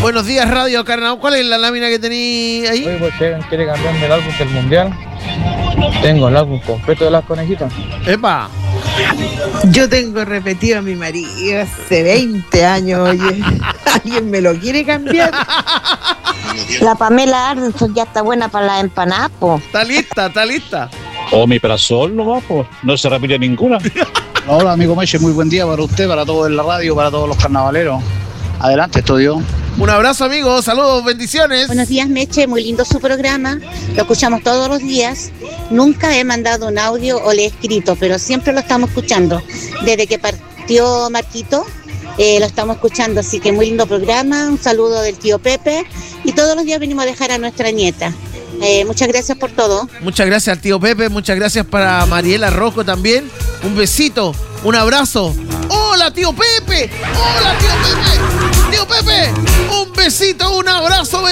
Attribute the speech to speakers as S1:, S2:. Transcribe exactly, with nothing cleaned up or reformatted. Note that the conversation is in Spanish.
S1: Buenos días, Radio Carnaval. ¿Cuál es la lámina que tenéis ahí?
S2: Oye, pues si alguien quiere cambiarme el álbum del mundial, tengo el álbum completo de las conejitas.
S1: ¡Epa!
S3: Yo tengo repetido a mi marido hace veinte años, oye. ¿Alguien me lo quiere cambiar?
S4: La Pamela Anderson ya está buena para las empanadas, po.
S1: Está lista, está lista.
S5: O mi prazol nomás, pues. No se repite ninguna.
S6: Hola, amigo Meche, muy buen día para usted, para todos en la radio, para todos los carnavaleros. Adelante, estudio.
S1: Un abrazo, amigos. Saludos, bendiciones.
S7: Buenos días, Meche. Muy lindo su programa. Lo escuchamos todos los días. Nunca he mandado un audio o le he escrito, pero siempre lo estamos escuchando. Desde que partió Marquito, eh, lo estamos escuchando. Así que muy lindo programa. Un saludo del tío Pepe. Y todos los días venimos a dejar a nuestra nieta. Eh, muchas gracias por todo.
S1: Muchas gracias al tío Pepe. Muchas gracias para Mariela Rojo también. Un besito, un abrazo. ¡Hola, tío Pepe! ¡Hola, tío Pepe! ¡Tío Pepe! Un besito, un abrazo.